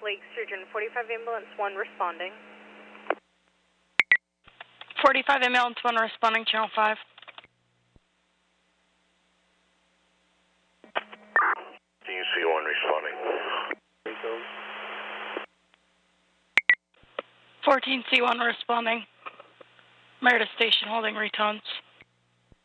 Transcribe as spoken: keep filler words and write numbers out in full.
Lake Sturgeon, forty-five ambulance one responding. forty-five ambulance one responding, channel five. D C one responding. fourteen C one responding. Meredith Station holding retones.